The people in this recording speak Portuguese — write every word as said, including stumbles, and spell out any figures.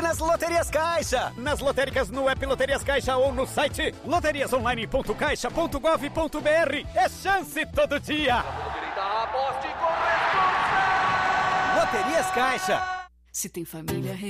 nas Loterias Caixa. Nas lotéricas, no app Loterias Caixa ou no site loterias online ponto caixa ponto gov ponto br. É chance todo dia. Loterias Caixa. Se tem família